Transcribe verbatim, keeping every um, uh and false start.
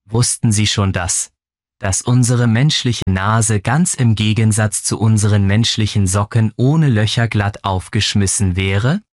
Wussten Sie schon das? Dass unsere menschliche Nase ganz im Gegensatz zu unseren menschlichen Socken ohne Löcher glatt aufgeschmissen wäre?